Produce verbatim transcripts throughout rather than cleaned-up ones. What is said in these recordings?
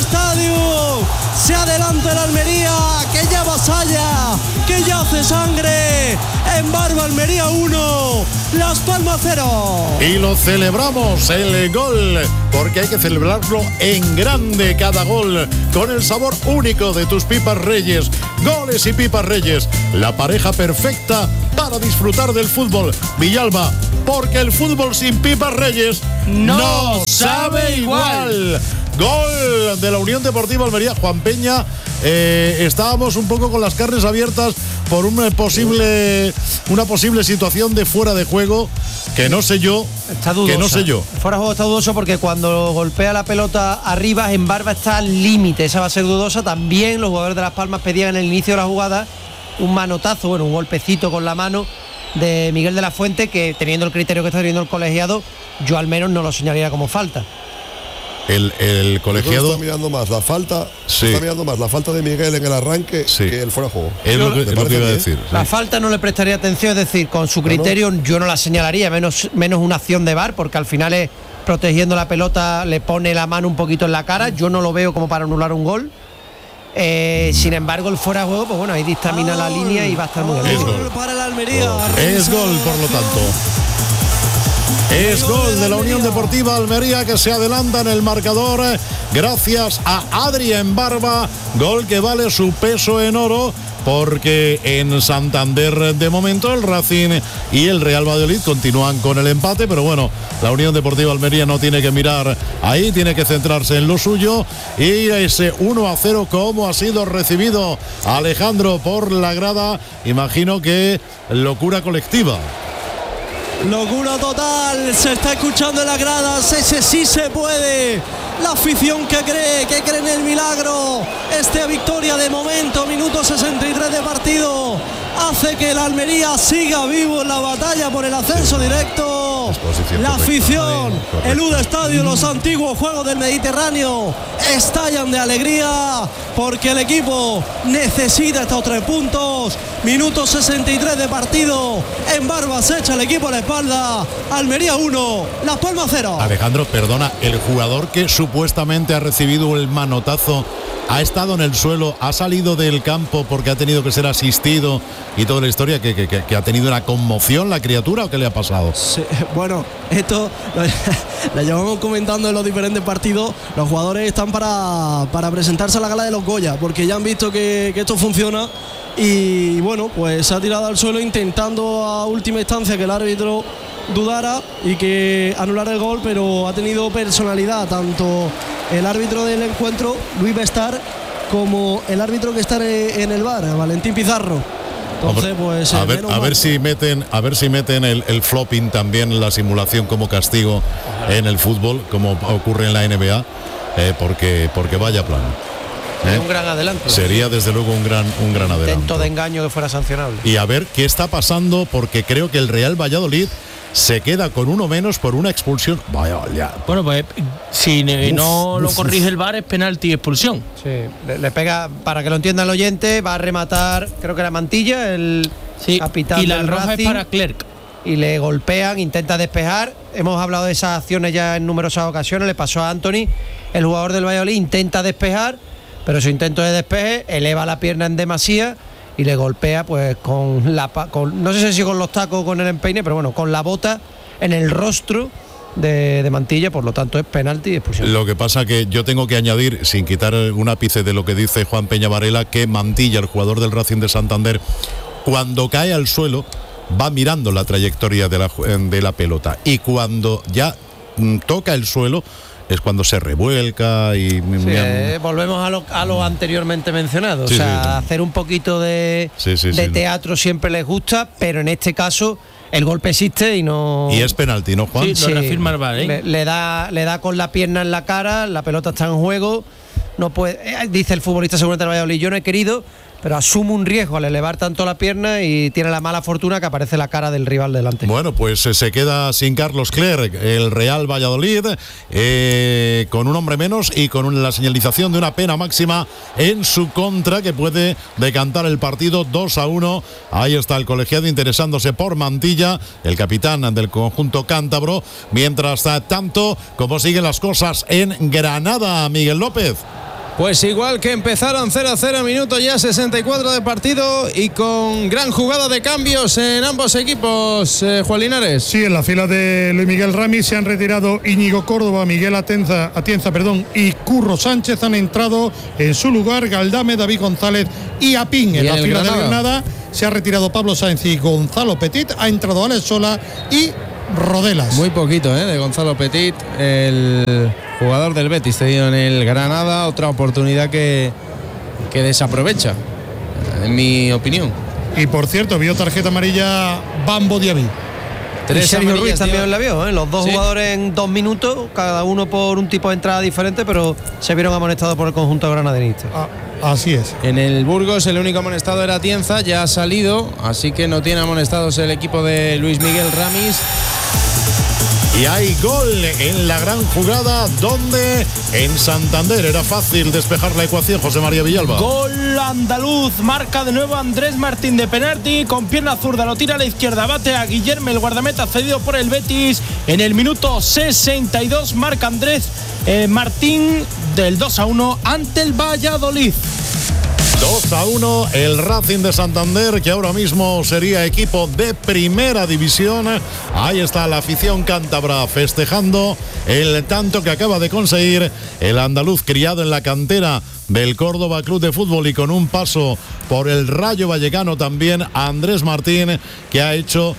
Estadio. Se adelanta el Almería, que ya avasalla, que ya hace sangre. En Barba, Almería uno, Las Palmas cero. Y lo celebramos, el gol, porque hay que celebrarlo en grande cada gol, con el sabor único de tus Pipas Reyes. Goles y Pipas Reyes, la pareja perfecta para disfrutar del fútbol. Villalba, porque el fútbol sin Pipas Reyes no, no sabe igual. Gol de la Unión Deportiva Almería. Juan Peña, eh, estábamos un poco con las carnes abiertas por una posible, una posible situación de fuera de juego, que no sé yo, está dudosa. que no sé yo. Fuera de juego está dudoso porque cuando golpea la pelota arriba, en Barba está al límite, esa va a ser dudosa. También los jugadores de Las Palmas pedían en el inicio de la jugada un manotazo, bueno, un golpecito con la mano de Miguel de la Fuente, que teniendo el criterio que está teniendo el colegiado, yo al menos no lo señalaría como falta. El, el colegiado está mirando más la falta, sí. está mirando más la falta de Miguel en el arranque sí. que el fuera de juego. Es lo que, es lo que iba a decir. La sí. falta no le prestaría atención, es decir, con su criterio no, no. yo no la señalaría, menos, menos una acción de V A R, porque al final es protegiendo la pelota, le pone la mano un poquito en la cara. Yo no lo veo como para anular un gol. Eh, sin embargo, el fuera de juego, pues bueno, ahí dictamina oh, la línea y va a estar muy bien. Es gol para el Almería. Oh. Es gol, por lo tanto. Es gol de la Unión Deportiva Almería, que se adelanta en el marcador gracias a Adri en Barba. Gol que vale su peso en oro, porque en Santander de momento el Racing y el Real Valladolid continúan con el empate, pero bueno, la Unión Deportiva Almería no tiene que mirar ahí, tiene que centrarse en lo suyo. Y ese uno a cero, cómo ha sido recibido Alejandro por la grada, imagino que locura colectiva. Locura total, se está escuchando en las gradas, ese sí se puede. La afición que cree, que cree en el milagro. Esta victoria de momento, minuto sesenta y tres de partido, hace que el Almería siga vivo en la batalla por el ascenso directo. La afición, el U D Estadio, los antiguos Juegos del Mediterráneo estallan de alegría, porque el equipo necesita estos tres puntos. Minuto sesenta y tres de partido, en Barba se echa el equipo a la espalda. Almería uno, Las Palmas cero. Alejandro, perdona, el jugador que supuestamente ha recibido el manotazo ha estado en el suelo, ha salido del campo porque ha tenido que ser asistido y toda la historia, que, que, que, que ha tenido una conmoción la criatura, ¿o qué le ha pasado? Sí, bueno, esto lo, lo llevamos comentando en los diferentes partidos. Los jugadores están para, para presentarse a la gala de los Goya, porque ya han visto que, que esto funciona. Y bueno, pues se ha tirado al suelo intentando a última instancia que el árbitro dudara y que anulara el gol, pero ha tenido personalidad tanto el árbitro del encuentro, Luis Bestar, como el árbitro que está en el V A R, Valentín Pizarro. Entonces, pues a ver, a ver si meten, a ver si meten el, el flopping también, la simulación como castigo en el fútbol, como ocurre en la N B A, eh, porque porque vaya plan. ¿Eh? Un gran adelanto. Sería desde luego un gran un gran adelanto. Intento de engaño que fuera sancionable. Y a ver qué está pasando, porque creo que el Real Valladolid se queda con uno menos por una expulsión. Vaya, ya. Bueno, pues si uf, no uf, lo corrige el V A R, es penalti y expulsión. Sí, le, le pega, para que lo entienda el oyente, va a rematar, creo que era Mantilla, el sí, capitán y la del roja Racing, es para Clerc. Y le golpean, intenta despejar. Hemos hablado de esas acciones ya en numerosas ocasiones. Le pasó a Anthony, el jugador del Valladolid, intenta despejar, pero su intento de despeje eleva la pierna en demasía y le golpea pues con la con, no sé si con los tacos o con el empeine, pero bueno, con la bota en el rostro de, de Mantilla, por lo tanto es penalti y expulsión. Lo que pasa que yo tengo que añadir, sin quitar un ápice de lo que dice Juan Peña Varela, que Mantilla, el jugador del Racing de Santander, cuando cae al suelo va mirando la trayectoria de la, de la pelota, y cuando ya mm, toca el suelo es cuando se revuelca y... Sí, eh, volvemos a lo, a lo anteriormente mencionado. Sí, o sea, sí, sí. hacer un poquito de, sí, sí, de sí, teatro siempre les gusta, pero en este caso el golpe existe y no... Y es penalti, ¿no, Juan? Sí, lo sí, refirma el V A R, ¿eh? le, le, da, le da con la pierna en la cara, la pelota está en juego, no puede... Eh, dice el futbolista seguramente del Valladolid, yo no he querido, pero asume un riesgo al elevar tanto la pierna y tiene la mala fortuna que aparece la cara del rival delante. Bueno, pues eh, se queda sin Carlos Clerc el Real Valladolid, eh, con un hombre menos y con un, la señalización de una pena máxima en su contra, que puede decantar el partido dos a uno. Ahí está el colegiado interesándose por Mantilla, el capitán del conjunto cántabro. Mientras tanto, ¿cómo siguen las cosas en Granada, Miguel López? Pues igual que empezaron cero a cero, minuto ya sesenta y cuatro de partido y con gran jugada de cambios en ambos equipos, eh, Juan Linares. Sí, en la fila de Luis Miguel Ramis se han retirado Íñigo Córdoba, Miguel Atienza, Atienza perdón, y Curro Sánchez. Han entrado en su lugar Galdame, David González y Apín. En la fila de Granada se ha retirado Pablo Sáenz y Gonzalo Petit. Ha entrado Alex Sola y Rodelas. Muy poquito, ¿eh? De Gonzalo Petit, el jugador del Betis cedido en el Granada. Otra oportunidad que, que desaprovecha, en mi opinión. Y por cierto, vio tarjeta amarilla Bambo Diaby. Tres Sergio Ruiz también la vio, ¿eh? Los dos ¿Sí? jugadores en dos minutos, cada uno por un tipo de entrada diferente, pero se vieron amonestados por el conjunto granadinista. Ah, así es. En el Burgos el único amonestado era Atienza, ya ha salido, así que no tiene amonestados el equipo de Luis Miguel Ramis. Y hay gol en la gran jugada donde en Santander era fácil despejar la ecuación. José María Villalba. Gol andaluz, marca de nuevo Andrés Martín de penalti, con pierna zurda, lo tira a la izquierda, bate a Guillermo, el guardameta cedido por el Betis. En el minuto sesenta y dos marca Andrés eh, Martín del dos a uno ante el Valladolid. dos a uno el Racing de Santander, que ahora mismo sería equipo de primera división. Ahí está la afición cántabra festejando el tanto que acaba de conseguir el andaluz, criado en la cantera del Córdoba Club de Fútbol y con un paso por el Rayo Vallecano también, Andrés Martín, que ha hecho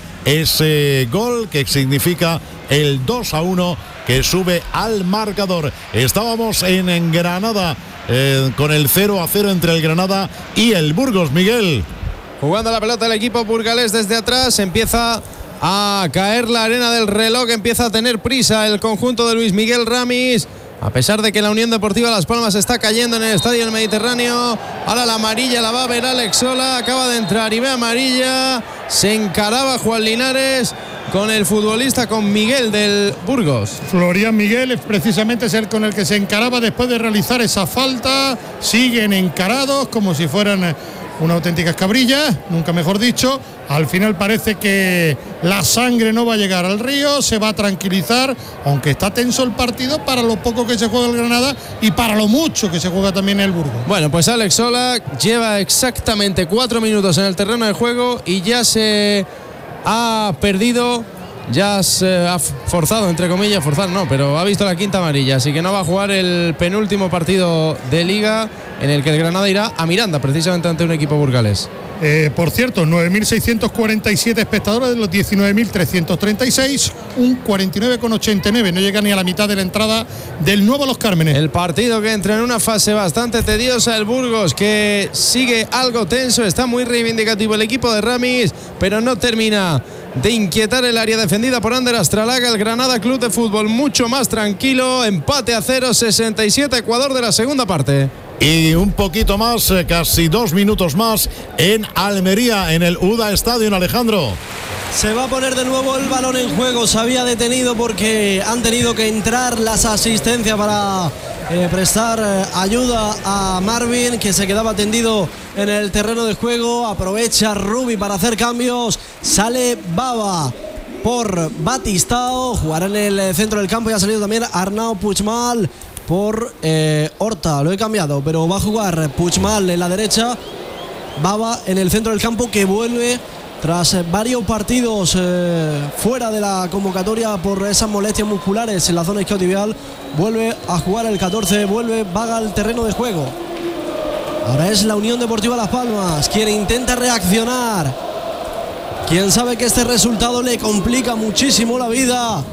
ese gol que significa el dos a uno que sube al marcador. Estábamos en, en Granada eh, con el cero a cero entre el Granada y el Burgos. Miguel. Jugando la pelota el equipo burgalés desde atrás, empieza a caer la arena del reloj, empieza a tener prisa el conjunto de Luis Miguel Ramis. A pesar de que la Unión Deportiva Las Palmas está cayendo en el Estadio del Mediterráneo. Ahora la amarilla la va a ver Alex Sola. Acaba de entrar y ve amarilla. Se encaraba Juan Linares con el futbolista, con Miguel del Burgos. Florian Miguel es precisamente el con el que se encaraba después de realizar esa falta. Siguen encarados como si fueran una auténtica escabrilla, nunca mejor dicho. Al final parece que la sangre no va a llegar al río, se va a tranquilizar, aunque está tenso el partido para lo poco que se juega el Granada y para lo mucho que se juega también el Burgos. Bueno, pues Alex Sola lleva exactamente cuatro minutos en el terreno de juego y ya se ha perdido, ya se ha forzado, entre comillas, forzar no, pero ha visto la quinta amarilla, así que no va a jugar el penúltimo partido de Liga, en el que el Granada irá a Miranda, precisamente ante un equipo burgalés. Eh, por cierto, nueve mil seiscientos cuarenta y siete espectadores de los diecinueve mil trescientos treinta y seis, un cuarenta y nueve coma ochenta y nueve, no llega ni a la mitad de la entrada del nuevo Los Cármenes. El partido que entra en una fase bastante tediosa, el Burgos, que sigue algo tenso, está muy reivindicativo el equipo de Ramis, pero no termina de inquietar el área defendida por Ander Astralaga. El Granada Club de Fútbol mucho más tranquilo, empate a cero, sesenta y siete Ecuador de la segunda parte. Y un poquito más, casi dos minutos más en Almería, en el U D A Stadium, Alejandro. Se va a poner de nuevo el balón en juego. Se había detenido porque han tenido que entrar las asistencias para eh, prestar eh, ayuda a Marvin, que se quedaba tendido en el terreno de juego. Aprovecha Rubi para hacer cambios. Sale Baba por Batistao. Jugará en el centro del campo y ha salido también Arnau Puigmal por eh, Horta. Lo he cambiado, pero va a jugar Puigmal en la derecha, Baba en el centro del campo, que vuelve tras eh, varios partidos eh, fuera de la convocatoria por esas molestias musculares en la zona isquiotibial. Vuelve a jugar el catorce, vuelve Vaga al terreno de juego. Ahora es la Unión Deportiva Las Palmas quien intenta reaccionar, quien sabe que este resultado le complica muchísimo la vida,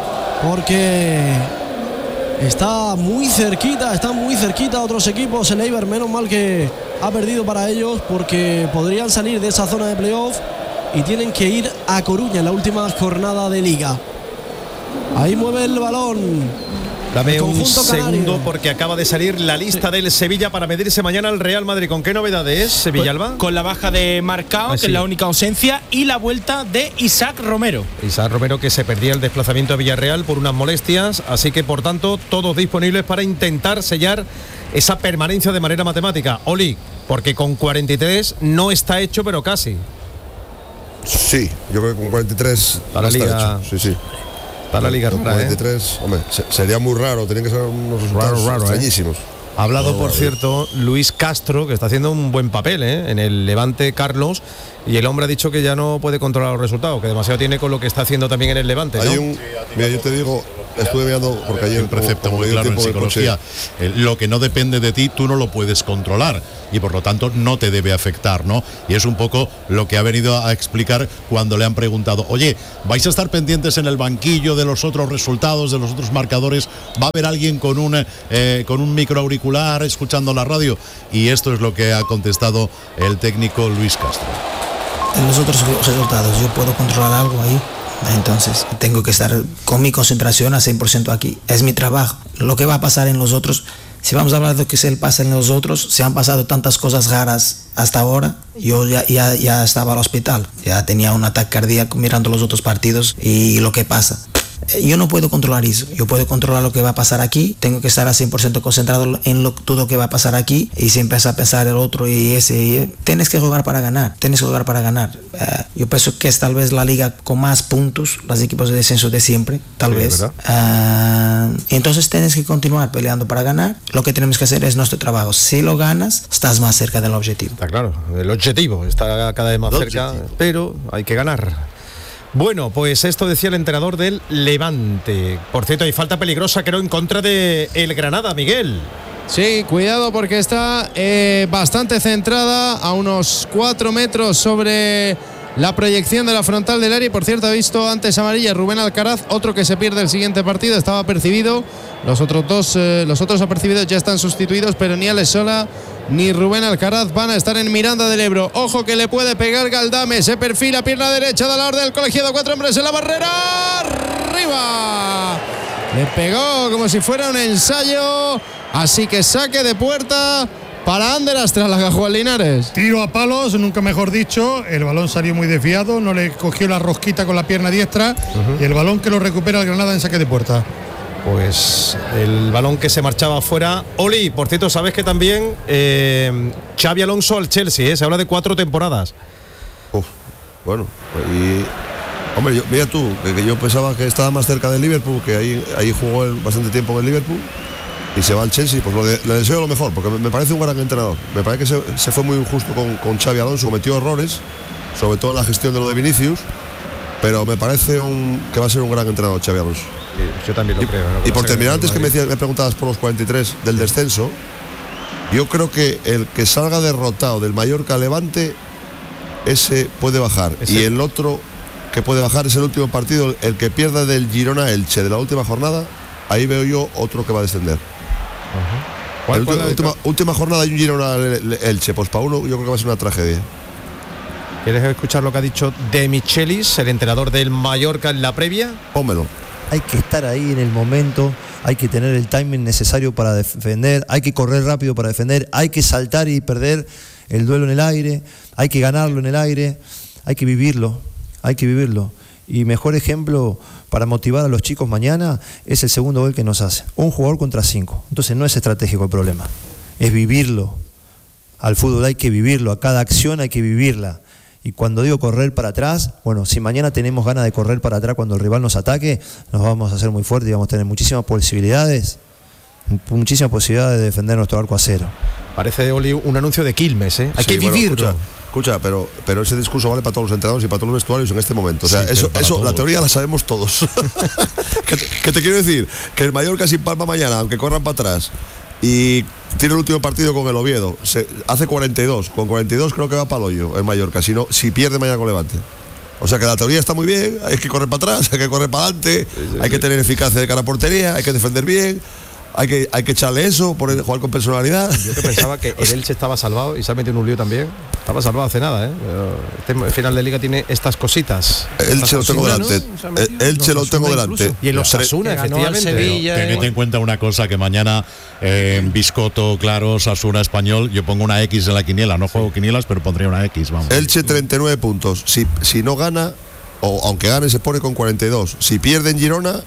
porque está muy cerquita, están muy cerquita otros equipos. El Eibar, menos mal que ha perdido para ellos, porque podrían salir de esa zona de playoff y tienen que ir a Coruña en la última jornada de Liga. Ahí mueve el balón. Dame un segundo, porque acaba de salir la lista del Sevilla para medirse mañana al Real Madrid. ¿Con qué novedades, Villalba? Con la baja de Marcao, ah, que sí, es la única ausencia, y la vuelta de Isaac Romero. Isaac Romero, que se perdía el desplazamiento a Villarreal por unas molestias, así que por tanto todos disponibles para intentar sellar esa permanencia de manera matemática. Oli, porque con cuarenta y tres no está hecho, pero casi. Sí, yo creo que con cuarenta y tres para no la Liga. Está hecho. Sí, sí. Para la Liga, con cuarenta y tres, ¿eh? Hombre, sería muy raro, tienen que ser unos resultados raro, raro, extrañísimos. ¿eh? Ha hablado, por cierto, Luis Castro, que está haciendo un buen papel ¿eh? en el Levante, Carlos, y el hombre ha dicho que ya no puede controlar los resultados, que demasiado tiene con lo que está haciendo también en el Levante, ¿no? Hay un, mira, yo te digo, estuve mirando porque ayer un precepto muy claro en psicología. Eh, lo que no depende de ti, tú no lo puedes controlar y por lo tanto no te debe afectar, ¿no? Y es un poco lo que ha venido a explicar cuando le han preguntado, oye, ¿vais a estar pendientes en el banquillo de los otros resultados, de los otros marcadores? ¿Va a haber alguien con un eh, con un microauricular escuchando la radio? Y esto es lo que ha contestado el técnico Luis Castro. En los otros resultados yo puedo controlar algo ahí, entonces tengo que estar con mi concentración a cien por ciento aquí, es mi trabajo. Lo que va a pasar en los otros, si vamos a hablar de lo que se pasa en los otros, se han pasado tantas cosas raras hasta ahora. Yo ya, ya, ya estaba al hospital, ya tenía un ataque cardíaco mirando los otros partidos y lo que pasa. Yo no puedo controlar eso, yo puedo controlar lo que va a pasar aquí, tengo que estar a cien por ciento concentrado en lo, todo lo que va a pasar aquí, y si empieza a pensar el otro y ese, y, tienes que jugar para ganar, tienes que jugar para ganar. Uh, yo pienso que es tal vez la liga con más puntos, los equipos de descenso de siempre, tal sí, vez. Uh, entonces tienes que continuar peleando para ganar, lo que tenemos que hacer es nuestro trabajo, si lo ganas, estás más cerca del objetivo. Está claro, el objetivo está cada vez más el cerca, objetivo. Pero hay que ganar. Bueno, pues esto decía el entrenador del Levante. Por cierto, hay falta peligrosa, creo, en contra de el Granada, Miguel. Sí, cuidado porque está eh, bastante centrada a unos cuatro metros sobre la proyección de la frontal del área. Y por cierto, ha visto antes amarilla Rubén Alcaraz, otro que se pierde el siguiente partido, estaba percibido. Los otros dos, eh, los otros apercibidos ya están sustituidos, pero ni Alex Sola ni Rubén Alcaraz van a estar en Miranda del Ebro. Ojo que le puede pegar Galdame, se perfila, pierna derecha de la orden del colegiado, cuatro hombres en la barrera, arriba. Le pegó como si fuera un ensayo, así que saque de puerta para Ander Astralaga, Juan Linares. Tiro a palos, nunca mejor dicho. El balón salió muy desviado, no le cogió la rosquita con la pierna diestra, uh-huh. y el balón que lo recupera el Granada en saque de puerta. Pues el balón que se marchaba afuera. Oli, por cierto, sabes que también eh, Xabi Alonso al Chelsea, ¿eh? Se habla de cuatro temporadas. Uf, bueno, y hombre, yo, mira tú, que, que yo pensaba que estaba más cerca del Liverpool, que ahí, ahí jugó él bastante tiempo en el Liverpool, y se va al Chelsea, pues lo de, le deseo lo mejor, porque me, me parece un gran entrenador. Me parece que se, se fue muy injusto con, con Xabi Alonso, cometió errores, sobre todo en la gestión de lo de Vinicius, pero me parece un, que va a ser un gran entrenador Xabi Alonso. Yo también lo y, creo. ¿no? Y por terminar, antes que me, decía, me preguntabas por los cuarenta y tres del descenso, yo creo que el que salga derrotado del Mallorca Levante, ese puede bajar. Ese. Y el otro que puede bajar es el último partido, el que pierda del Girona Elche de la última jornada, ahí veo yo otro que va a descender. Uh-huh. ¿Cuál, cuál, la última, última jornada hay un Girona Elche, pues para uno yo creo que va a ser una tragedia. ¿Quieres escuchar lo que ha dicho De Michelis, el entrenador del Mallorca en la previa? Pónmelo. Hay que estar ahí en el momento, hay que tener el timing necesario para defender, hay que correr rápido para defender, hay que saltar y perder el duelo en el aire, hay que ganarlo en el aire, hay que vivirlo, hay que vivirlo. Y mejor ejemplo para motivar a los chicos mañana es el segundo gol que nos hace. Un jugador contra cinco. Entonces no es estratégico el problema, es vivirlo. Al fútbol hay que vivirlo, a cada acción hay que vivirla. Y cuando digo correr para atrás, bueno, si mañana tenemos ganas de correr para atrás cuando el rival nos ataque, nos vamos a hacer muy fuertes y vamos a tener muchísimas posibilidades, muchísimas posibilidades de defender nuestro arco a cero. Parece, Oli, un anuncio de Quilmes, ¿eh? Hay sí, que bueno, vivirlo. Escucha, escucha pero, pero ese discurso vale para todos los entrenadores y para todos los vestuarios en este momento. O sea, sí, eso, eso la teoría la sabemos todos. ¿Qué, te, ¿Qué te quiero decir? Que el Mallorca sin palma mañana, aunque corran para atrás, y tiene el último partido con el Oviedo, se hace cuarenta y dos, con cuarenta y dos creo que va para el hoyo el Mallorca, si, no, si pierde mañana con Levante. O sea que la teoría está muy bien, hay que correr para atrás, hay que correr para adelante, sí, sí, hay sí. que tener eficacia de cara a portería, hay que defender bien, hay que, hay que echarle eso, por el, jugar con personalidad. Yo que pensaba que el Elche estaba salvado y se ha metido en un lío también. Estaba salvado hace nada, ¿eh? Pero este final de liga tiene estas cositas. Elche lo tengo delante. ¿No? Elche lo tengo delante. Y en los Osasuna, efectivamente. Sevilla, tened en cuenta una cosa, que mañana eh, en Biscotto, claro, Osasuna, Español, yo pongo una X en la quiniela. No juego quinielas, pero pondría una X, vamos. Elche treinta y nueve puntos. Si, si no gana, o aunque gane, se pone con cuarenta y dos. Si pierde en Girona,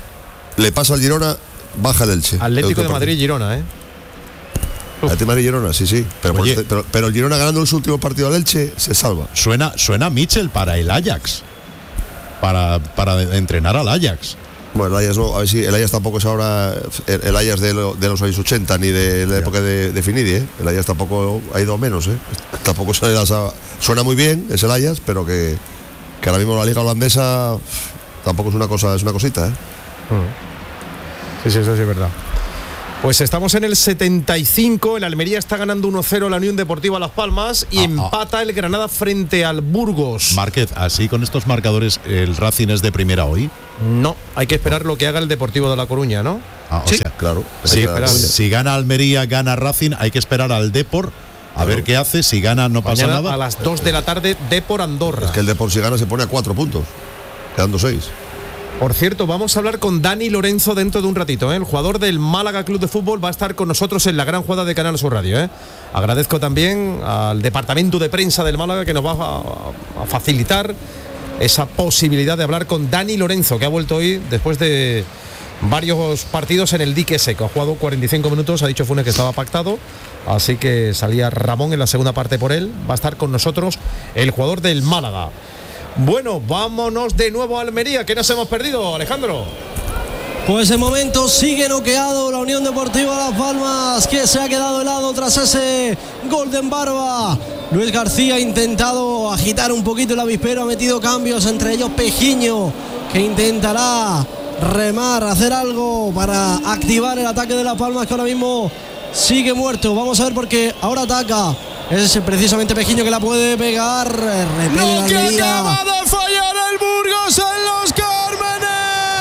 le pasa al Girona, baja el Elche. Atlético de Madrid y Girona, ¿eh? Atlético de Madrid y Girona, sí, sí. Pero, Oye, por, pero, pero el Girona ganando su último partido al Elche se salva. Suena, suena Mitchell para el Ajax. Para, para entrenar al Ajax. Bueno, el Ajax no, a ver si el Ajax tampoco es ahora el, el Ajax de, lo, de los años ochenta ni de la época de, de Finidi, ¿eh? El Ajax tampoco ha ido a menos, ¿eh? Tampoco suena, suena muy bien, es el Ajax, pero que, que ahora mismo la liga holandesa tampoco es una cosa, es una cosita, ¿eh? Sí, sí, eso sí es verdad. Pues estamos en el setenta y cinco, el Almería está ganando uno cero la Unión Deportiva Las Palmas y ah, empata ah. el Granada frente al Burgos. Márquez, así con estos marcadores, ¿el Racing es de primera hoy? No, hay que esperar lo que haga el Deportivo de La Coruña, ¿no? Ah, o sí, sea, claro. Sí, si gana Almería, gana Racing, hay que esperar al Depor a claro. ver qué hace. Si gana, no pasa Mañana nada. A las dos de la tarde, Depor Andorra. Es que el Depor, si gana, se pone a cuatro puntos, quedando seis. Por cierto, vamos a hablar con Dani Lorenzo dentro de un ratito, ¿eh? El jugador del Málaga Club de Fútbol va a estar con nosotros en la gran jugada de Canal Sur Radio, ¿eh? Agradezco también al departamento de prensa del Málaga que nos va a, a facilitar esa posibilidad de hablar con Dani Lorenzo, que ha vuelto hoy después de varios partidos en el dique seco. Ha jugado cuarenta y cinco minutos, ha dicho Funes que estaba pactado, así que salía Ramón en la segunda parte por él. Va a estar con nosotros el jugador del Málaga. Bueno, vámonos de nuevo a Almería, que nos hemos perdido, Alejandro. Pues de momento sigue noqueado la Unión Deportiva Las Palmas, que se ha quedado helado tras ese gol de Barba. Luis García ha intentado agitar un poquito el avispero, ha metido cambios, entre ellos Pejiño, que intentará remar, hacer algo para activar el ataque de Las Palmas, que ahora mismo sigue muerto. Vamos a ver porque ahora ataca. Es precisamente Pejiño que la puede pegar. Lo que acaba de fallar el Burgos en Los Cármenes.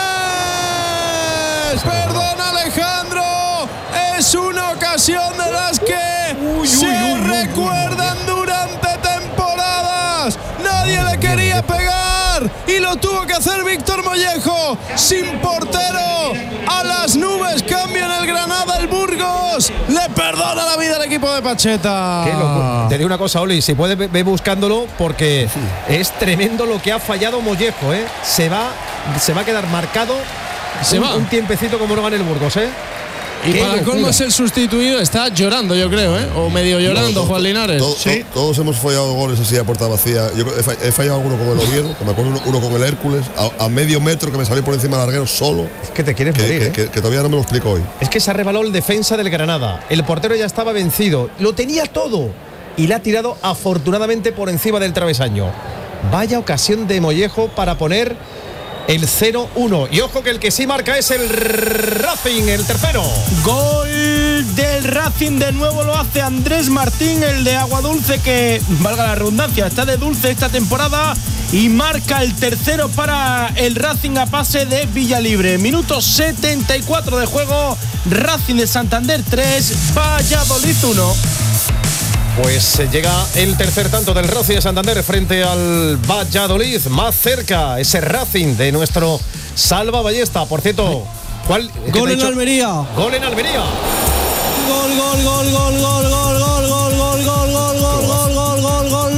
Perdón, Alejandro. Es una ocasión de las que uy, se uy, uy, recuerdan uy, uy. durante temporadas. Nadie le quería pegar y lo tuvo que hacer Víctor Mollejo. Sin portero, a las nubes cambia en el Granada el Burgos. Le perdona la vida al equipo de Pacheta. Qué loco. Te digo una cosa, Oli, si puedes ve buscándolo porque sí. es tremendo lo que ha fallado Mollejo, ¿eh? Se va, se va a quedar marcado se un, va. un tiempecito como no gane el Burgos, ¿eh? Y para el colmo es el sustituido, está llorando, yo creo, ¿eh? O medio llorando, no, Juan Linares. Todo, ¿Sí? to, todos hemos fallado goles así a puerta vacía. Yo he fallado alguno con el Oviedo, me acuerdo uno, uno con el Hércules, a, a medio metro que me salió por encima del larguero solo. Es que te quieres que, morir, que, ¿eh? que, que todavía no me lo explico hoy. Es que se ha rebalado el defensa del Granada. El portero ya estaba vencido, lo tenía todo y le ha tirado afortunadamente por encima del travesaño. Vaya ocasión de Mollejo para poner el cero uno. Y ojo que el que sí marca es el Racing, el tercero. Gol del Racing, de nuevo lo hace Andrés Martín, el de Agua Dulce, que, valga la redundancia, está de dulce esta temporada y marca el tercero para el Racing a pase de Villalibre. Minuto setenta y cuatro de juego, Racing de Santander tres, Valladolid uno. Pues eh, llega el tercer tanto del Racing de Santander frente al Valladolid. Más cerca ese Racing de nuestro Salva Ballesta. Por cierto, ¿cuál? Gol en Almería. Gol en Almería. Gol, gol, gol, gol, gol, gol, gol, gol, gol, gol, gol, gol, gol, gol, gol, gol.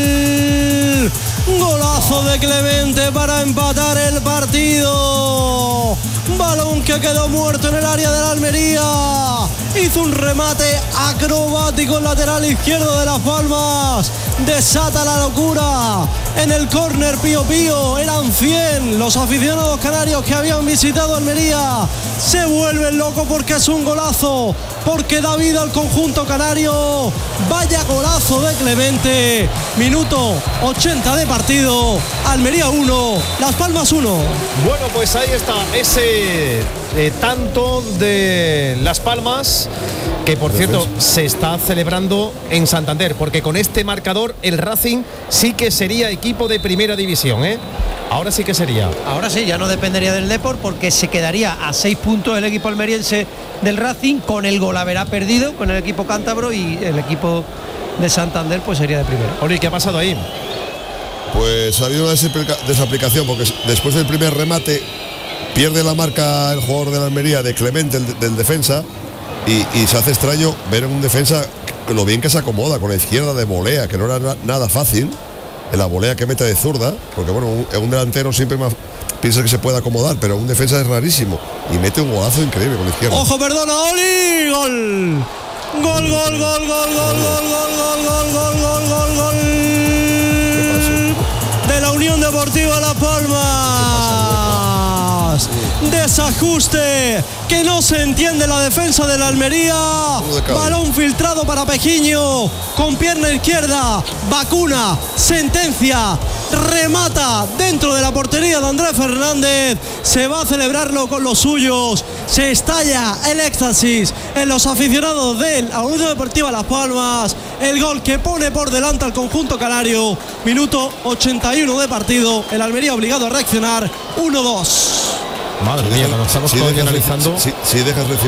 Golazo de Clemente para empatar el partido. Balón que quedó muerto en el área de la Almería. Hizo un remate acrobático en lateral izquierdo de Las Palmas. Desata la locura en el córner Pío Pío. Eran cien los aficionados canarios que habían visitado Almería. Se vuelven locos porque es un golazo, porque da vida al conjunto canario. Vaya golazo de Clemente. Minuto ochenta de partido. Almería uno, Las Palmas uno. Bueno, pues ahí está ese eh, tanto de Las Palmas, que por cierto se está celebrando en Santander, porque con este marcador el Racing sí que sería equipo de primera división, ¿eh? Ahora sí que sería. Ahora sí, ya no dependería del Depor, porque se quedaría a seis puntos el equipo almeriense del Racing, con el golaverá perdido con el equipo cántabro, y el equipo de Santander pues sería de primera. Oli, ¿qué ha pasado ahí? Pues ha habido una desaplicación, porque después del primer remate pierde la marca el jugador de la Almería, de Clemente, el, del defensa, y, y se hace extraño ver en un defensa lo bien que se acomoda con la izquierda de volea, que no era na, nada fácil, en la volea que mete de zurda, porque bueno, un, un delantero siempre más piensa que se puede acomodar, pero un defensa es rarísimo, y mete un golazo increíble con la izquierda. ¡Ojo, perdona, Oli! ¡Gol! ¡Gol, gol, gol, gol, gol, gol, gol, gol, gol, gol, gol, gol, gol! De la Unión Deportiva Las Palmas, Desajuste que no se entiende la defensa de la Almería. Balón filtrado para Pejiño con pierna izquierda. Vacuna, sentencia, remata dentro de la portería de Andrés Fernández. Se va a celebrarlo con los suyos. Se estalla el éxtasis en los aficionados de la Unión Deportiva Las Palmas. El gol que pone por delante al conjunto canario. Minuto ochenta y uno de partido. El Almería obligado a reaccionar. uno dos. Madre mía, cuando estamos si todavía dejas, analizando. Si, si dejas